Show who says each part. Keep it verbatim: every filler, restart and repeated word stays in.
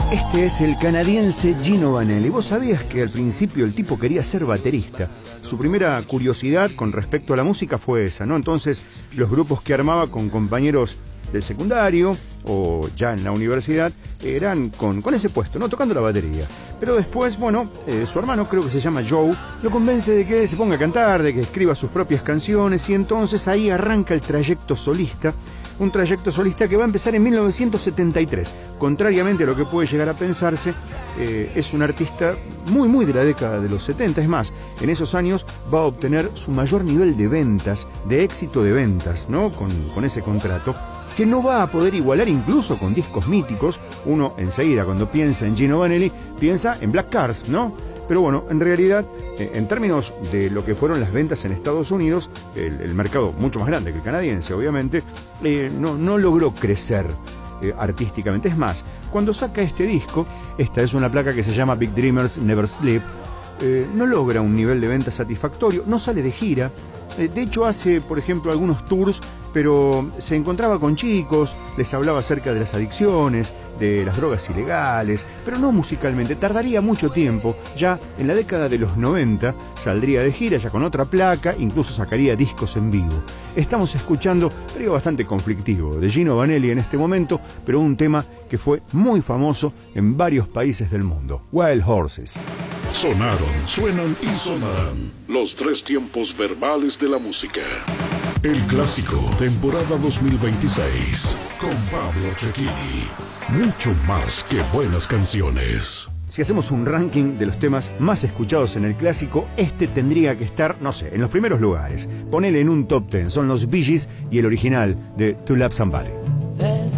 Speaker 1: Este es el canadiense Gino Vanelli. ¿Vos sabías que al principio el tipo quería ser baterista? Su primera curiosidad con respecto a la música fue esa, ¿no? Entonces, los grupos que armaba con compañeros del secundario o ya en la universidad eran con, con ese puesto, ¿no? Tocando la batería. Pero después, bueno, eh, su hermano, creo que se llama Joe, lo convence de que se ponga a cantar, de que escriba sus propias canciones, y entonces ahí arranca el trayecto solista. Un trayecto solista que va a empezar en mil novecientos setenta y tres. Contrariamente a lo que puede llegar a pensarse, eh, es un artista muy, muy de la década de los setenta. Es más, en esos años va a obtener su mayor nivel de ventas, de éxito de ventas, ¿no? Con, con ese contrato, que no va a poder igualar incluso con discos míticos. Uno enseguida, cuando piensa en Gino Vanelli, piensa en Black Cars, ¿no? Pero bueno, en realidad, eh, en términos de lo que fueron las ventas en Estados Unidos, el, el mercado mucho más grande que el canadiense, obviamente, eh, no, no logró crecer eh, artísticamente. Es más, cuando saca este disco, esta es una placa que se llama Big Dreamers Never Sleep, eh, no logra un nivel de venta satisfactorio, no sale de gira. Eh, de hecho, hace, por ejemplo, algunos tours, pero se encontraba con chicos, les hablaba acerca de las adicciones, de las drogas ilegales, pero no musicalmente. Tardaría mucho tiempo. Ya en la década de los noventa saldría de gira ya con otra placa, incluso sacaría discos en vivo. Estamos escuchando algo bastante conflictivo de Gino Vanelli en este momento, pero un tema que fue muy famoso en varios países del mundo: Wild Horses.
Speaker 2: Sonaron, suenan y sonarán los tres tiempos verbales de la música. El clásico, temporada dos mil veintiséis, con Pablo Cecchini. Mucho más que buenas canciones.
Speaker 1: Si hacemos un ranking de los temas más escuchados en el clásico, este tendría que estar, no sé, en los primeros lugares. Ponele en un top ten. Son los Bee Gees y el original de To Love Somebody.